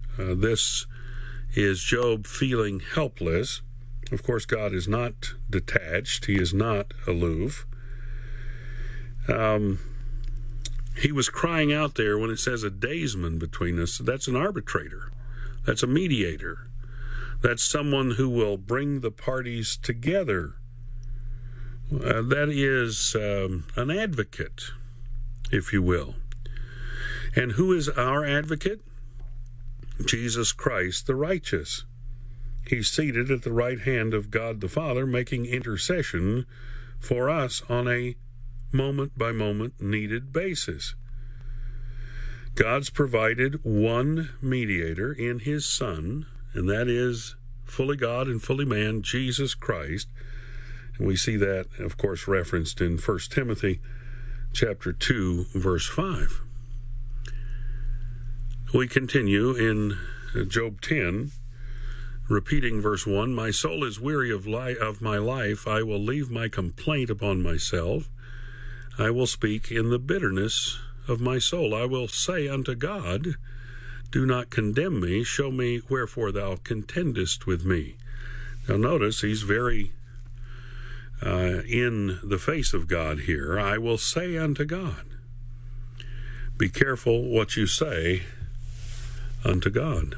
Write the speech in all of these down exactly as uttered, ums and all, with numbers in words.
Uh, this is Job feeling helpless. Of course, God is not detached. He is not aloof. Um, he was crying out there when it says a daysman between us. That's an arbitrator. That's a mediator. That's someone who will bring the parties together. Uh, that is um, an advocate, if you will. And who is our advocate? Jesus Christ, the righteous. He's seated at the right hand of God the Father, making intercession for us on a moment-by-moment needed basis. God's provided one mediator in his Son, and that is fully God and fully man, Jesus Christ. And we see that, of course, referenced in First Timothy chapter two, verse five. We continue in Job ten, repeating verse one, "My soul is weary of, li- of my life. I will leave my complaint upon myself. I will speak in the bitterness of my soul. I will say unto God, do not condemn me. Show me wherefore thou contendest with me." Now notice he's very uh, in the face of God here. I will say unto God. Be careful what you say unto God.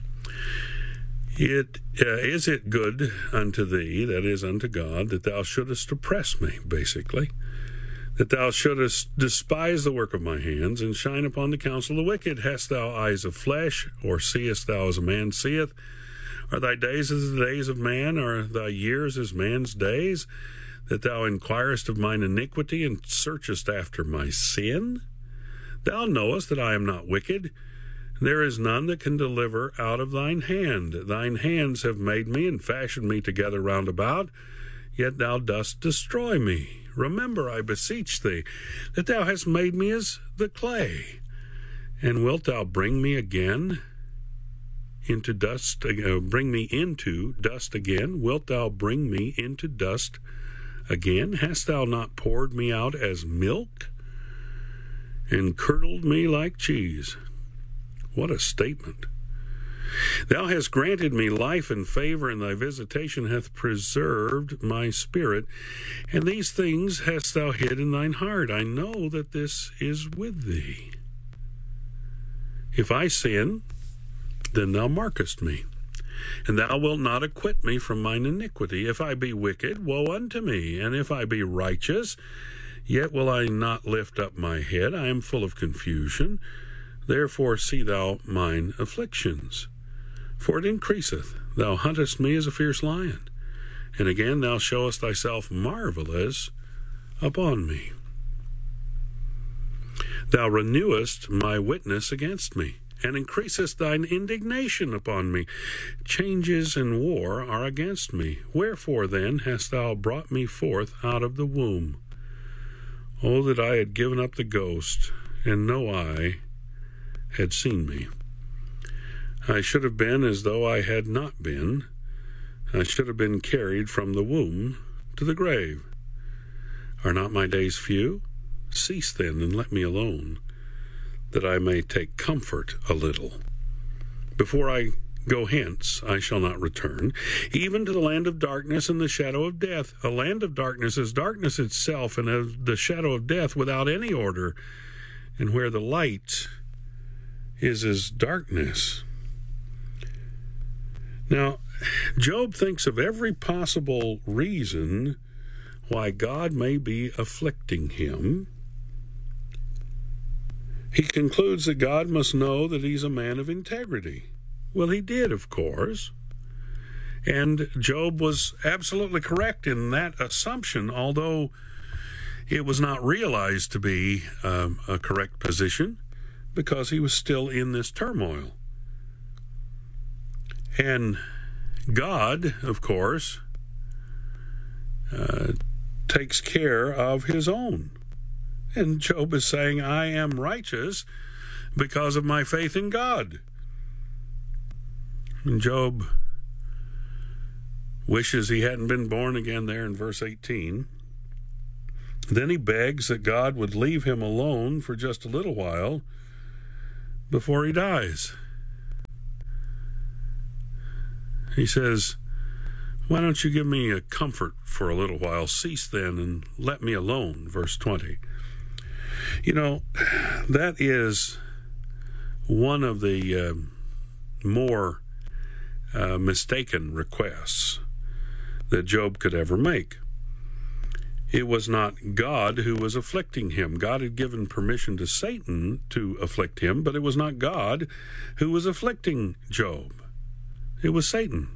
It uh, is it good unto thee, that is unto God, that thou shouldest oppress me, basically, that thou shouldest despise the work of my hands, and shine upon the counsel of the wicked? Hast thou eyes of flesh, or seest thou as a man seeth? Are thy days as the days of man? Are thy years as man's days? That thou inquirest of mine iniquity, and searchest after my sin? Thou knowest that I am not wicked. There is none that can deliver out of thine hand. Thine hands have made me, and fashioned me together round about, yet thou dost destroy me. Remember, I beseech thee, that thou hast made me as the clay. And wilt thou bring me again into dust, uh, bring me into dust again? Wilt thou bring me into dust again? Hast thou not poured me out as milk, and curdled me like cheese? What a statement. Thou hast granted me life and favor, and thy visitation hath preserved my spirit. And these things hast thou hid in thine heart. I know that this is with thee. If I sin, then thou markest me, and thou wilt not acquit me from mine iniquity. If I be wicked, woe unto me. And if I be righteous, yet will I not lift up my head. I am full of confusion. Therefore see thou mine afflictions, for it increaseth. Thou huntest me as a fierce lion, and again thou showest thyself marvelous upon me. Thou renewest my witness against me, and increasest thine indignation upon me. Changes and war are against me. Wherefore then hast thou brought me forth out of the womb? Oh, that I had given up the ghost, and no eye had seen me. I should have been as though I had not been. I should have been carried from the womb to the grave. Are not my days few? Cease then, and let me alone, that I may take comfort a little. Before I go hence, I shall not return, even to the land of darkness and the shadow of death. A land of darkness is darkness itself, and of the shadow of death without any order, and where the light is as darkness. Now, Job thinks of every possible reason why God may be afflicting him. He concludes that God must know that he's a man of integrity. Well, he did, of course. And Job was absolutely correct in that assumption, although it was not realized to be um, a correct position, because he was still in this turmoil. And God, of course, uh, takes care of his own. And Job is saying, I am righteous because of my faith in God. And Job wishes he hadn't been born again there in verse eighteen. Then he begs that God would leave him alone for just a little while before he dies. He says, why don't you give me a comfort for a little while? Cease then and let me alone, verse twenty. You know, that is one of the uh, more uh, mistaken requests that Job could ever make. It was not God who was afflicting him. God had given permission to Satan to afflict him, but it was not God who was afflicting Job. It was Satan.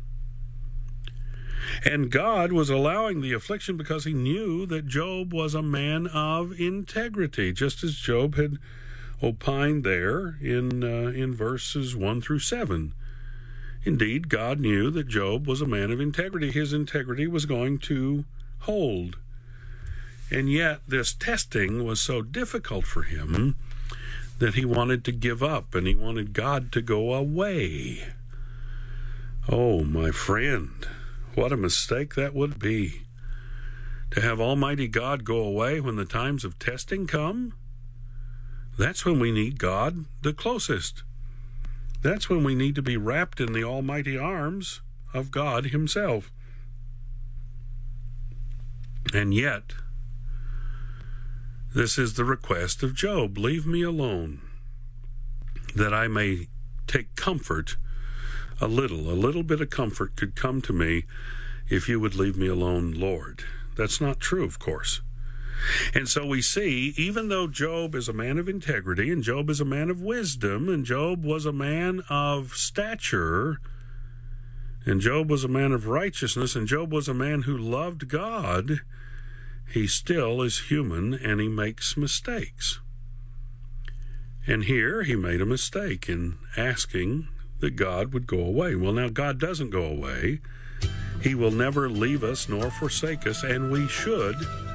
And God was allowing the affliction because he knew that Job was a man of integrity, just as Job had opined there in uh, in verses one through seven. Indeed, God knew that Job was a man of integrity. His integrity was going to hold. And yet this testing was so difficult for him that he wanted to give up, and he wanted God to go away. Oh, my friend, what a mistake that would be, to have Almighty God go away when the times of testing come. That's when we need God the closest. That's when we need to be wrapped in the almighty arms of God himself. And yet, this is the request of Job. Leave me alone, that I may take comfort a little. A little bit of comfort could come to me if you would leave me alone, Lord. That's not true, of course. And so we see, even though Job is a man of integrity, and Job is a man of wisdom, and Job was a man of stature, and Job was a man of righteousness, and Job was a man who loved God, he still is human, and he makes mistakes. And here he made a mistake in asking that God would go away. Well, now God doesn't go away. He will never leave us nor forsake us, and we should,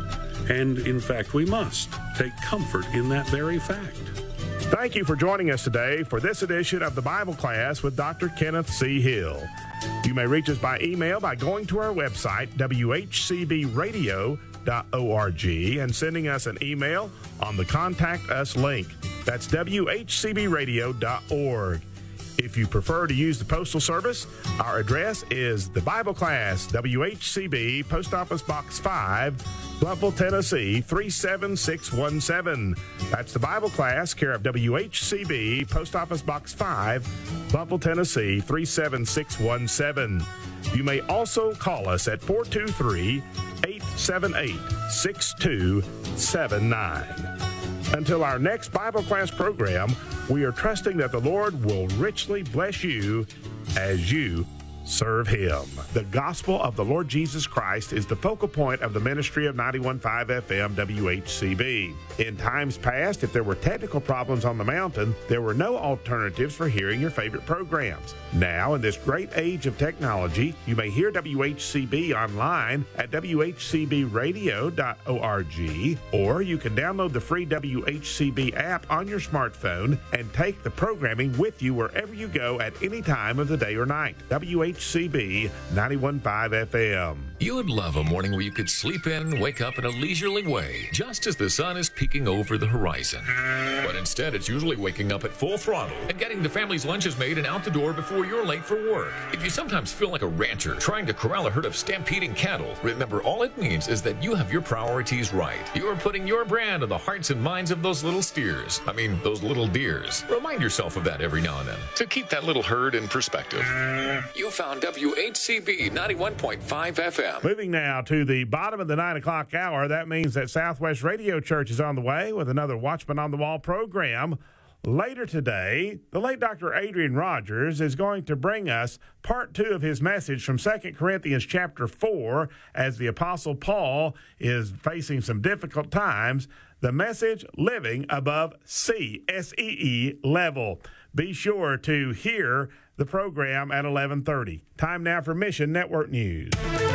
and in fact we must, take comfort in that very fact. Thank you for joining us today for this edition of the Bible Class with Doctor Kenneth C. Hill. You may reach us by email by going to our website, w h c b radio dot org, and sending us an email on the Contact Us link. That's w h c b radio dot org. If you prefer to use the Postal Service, our address is the Bible Class, W H C B, Post Office Box five, Blountville, Tennessee, three seven six one seven. That's the Bible Class, care of W H C B, Post Office Box five, Blountville, Tennessee, three seven six one seven. You may also call us at four two three, eight seven eight, six two seven nine. Until our next Bible Class program, we are trusting that the Lord will richly bless you as you serve Him. The gospel of the Lord Jesus Christ is the focal point of the ministry of ninety-one point five F M W H C B. In times past, if there were technical problems on the mountain, there were no alternatives for hearing your favorite programs. Now, in this great age of technology, you may hear W H C B online at w h c b radio dot org, or you can download the free W H C B app on your smartphone and take the programming with you wherever you go at any time of the day or night. W H C B ninety-one point five F M. You would love a morning where you could sleep in and wake up in a leisurely way, just as the sun is peeking over the horizon. But instead, it's usually waking up at full throttle and getting the family's lunches made and out the door before you're late for work. If you sometimes feel like a rancher trying to corral a herd of stampeding cattle, remember all it means is that you have your priorities right. You are putting your brand on the hearts and minds of those little steers. I mean, those little deers. Remind yourself of that every now and then to keep that little herd in perspective. You found W H C B ninety-one point five F M. Moving now to the bottom of the nine o'clock hour. That means that Southwest Radio Church is on the way with another Watchman on the Wall program. Later today, the late Doctor Adrian Rogers is going to bring us part two of his message from Second Corinthians chapter four, as the Apostle Paul is facing some difficult times. The message, Living Above Sea, S E E level. Be sure to hear the program at eleven thirty. Time now for Mission Network News.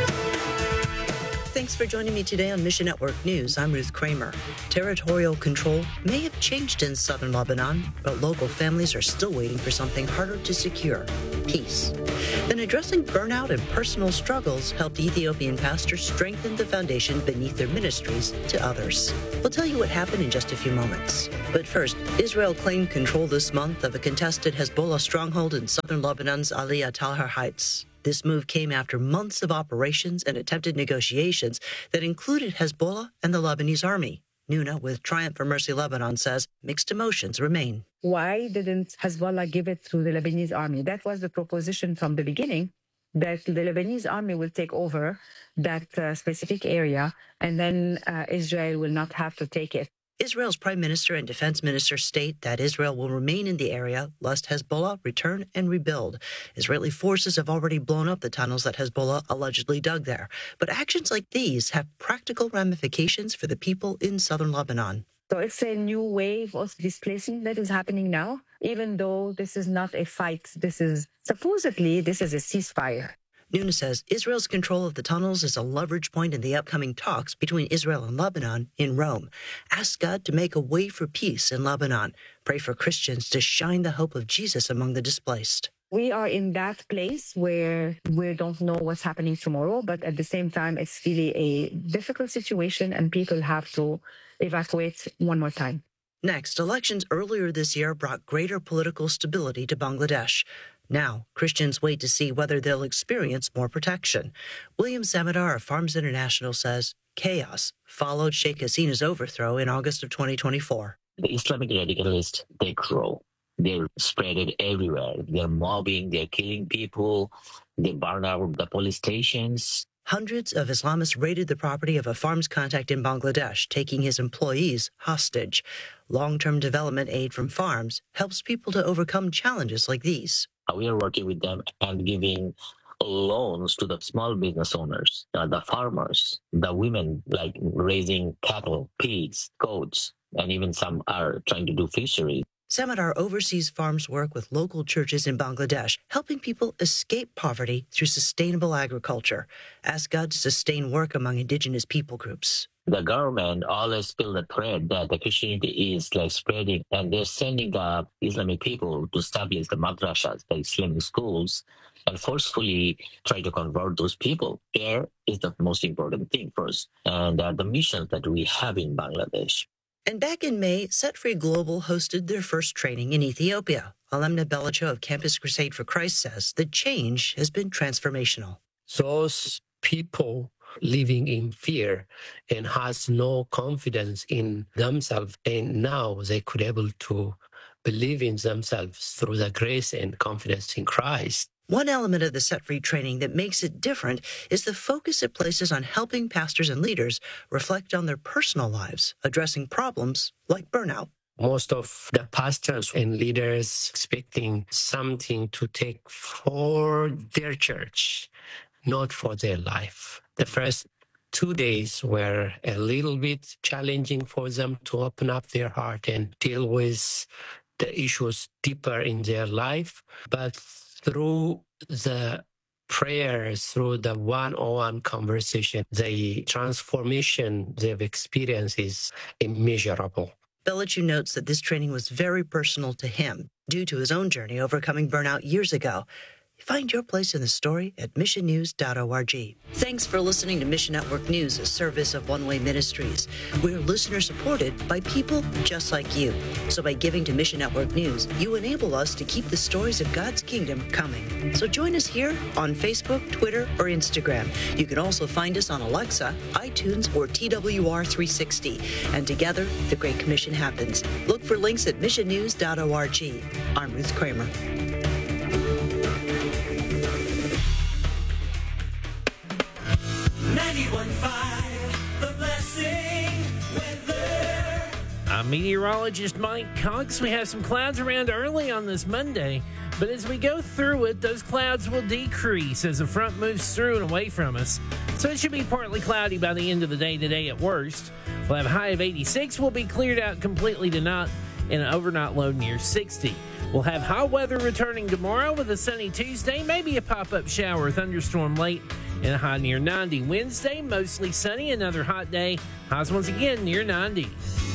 Thanks for joining me today on Mission Network News. I'm Ruth Kramer. Territorial control may have changed in southern Lebanon, but local families are still waiting for something harder to secure: peace. Then addressing burnout and personal struggles helped Ethiopian pastors strengthen the foundation beneath their ministries to others. We'll tell you what happened in just a few moments. But first, Israel claimed control this month of a contested Hezbollah stronghold in southern Lebanon's Ali Talhar Heights. This move came after months of operations and attempted negotiations that included Hezbollah and the Lebanese army. Nuna with Triumph for Mercy Lebanon says mixed emotions remain. Why didn't Hezbollah give it to the Lebanese army? That was the proposition from the beginning, that the Lebanese army will take over that uh, specific area, and then uh, Israel will not have to take it. Israel's prime minister and defense minister state that Israel will remain in the area lest Hezbollah return and rebuild. Israeli forces have already blown up the tunnels that Hezbollah allegedly dug there. But actions like these have practical ramifications for the people in southern Lebanon. So it's a new wave of displacement that is happening now, even though this is not a fight. This is supposedly this is a ceasefire. Nuna says Israel's control of the tunnels is a leverage point in the upcoming talks between Israel and Lebanon in Rome. Ask God to make a way for peace in Lebanon. Pray for Christians to shine the hope of Jesus among the displaced. We are in that place where we don't know what's happening tomorrow, but at the same time, it's really a difficult situation and people have to evacuate one more time. Next, elections earlier this year brought greater political stability to Bangladesh. Now, Christians wait to see whether they'll experience more protection. William Samadar of Farms International says chaos followed Sheikh Hasina's overthrow in August of twenty twenty-four. The Islamic radicalists, they grow. They're spread everywhere. They're mobbing, they're killing people, they burn out the police stations. Hundreds of Islamists raided the property of a farms contact in Bangladesh, taking his employees hostage. Long-term development aid from farms helps people to overcome challenges like these. We are working with them and giving loans to the small business owners, uh, the farmers, the women, like raising cattle, pigs, goats, and even some are trying to do fishery. Samadar oversees farms work with local churches in Bangladesh, helping people escape poverty through sustainable agriculture. Ask God to sustain work among indigenous people groups. The government always feel the threat that the Christianity is like spreading, and they're sending the Islamic people to establish the madrasas, the Islamic schools, and forcefully try to convert those people. There is the most important thing first, and uh, the mission that we have in Bangladesh. And back in May, Set Free Global hosted their first training in Ethiopia. Alemna Belicho of Campus Crusade for Christ says the change has been transformational. Those people living in fear and has no confidence in themselves, and now they could able to believe in themselves through the grace and confidence in Christ. One element of the Set Free training that makes it different is the focus it places on helping pastors and leaders reflect on their personal lives, addressing problems like burnout. Most of the pastors and leaders expecting something to take for their church, not for their life. The first two days were a little bit challenging for them to open up their heart and deal with the issues deeper in their life. But through the prayers, through the one-on-one conversation, the transformation they've experienced is immeasurable. Belichu notes that this training was very personal to him due to his own journey overcoming burnout years ago. Find your place in the story at mission news dot org. Thanks for listening to Mission Network News, a service of One Way Ministries. We're listener-supported by people just like you. So by giving to Mission Network News, you enable us to keep the stories of God's kingdom coming. So join us here on Facebook, Twitter, or Instagram. You can also find us on Alexa, iTunes, or T W R three sixty. And together, the Great Commission happens. Look for links at mission news dot org. I'm Ruth Kramer. ninety-one point five, The Blessing Weather. I'm meteorologist Mike Cox. We have some clouds around early on this Monday, but as we go through it, those clouds will decrease as the front moves through and away from us. So it should be partly cloudy by the end of the day today at worst. We'll have a high of eighty-six. We'll be cleared out completely tonight and an overnight low near sixty. We'll have hot weather returning tomorrow with a sunny Tuesday, maybe a pop-up shower or thunderstorm late, and a high near ninety. Wednesday, mostly sunny, another hot day. Highs once again near ninety.